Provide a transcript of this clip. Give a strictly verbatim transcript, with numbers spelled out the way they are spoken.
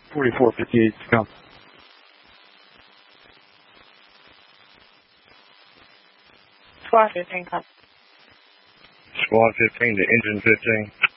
forty-four fifty-eight to come. Squad fifteen, come. Squad fifteen to engine fifteen.